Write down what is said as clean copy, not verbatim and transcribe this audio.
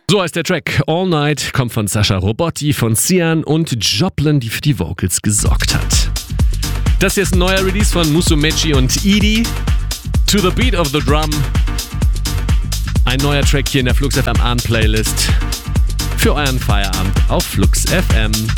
So heißt der Track. All Night kommt von Sascha Robotti, von Sian und Joplin, die für die Vocals gesorgt hat. Das hier ist ein neuer Release von Musumeci und Edie. To the Beat of the Drum. Ein neuer Track hier in der Flux FM Abend Playlist für euren Feierabend auf Flux FM.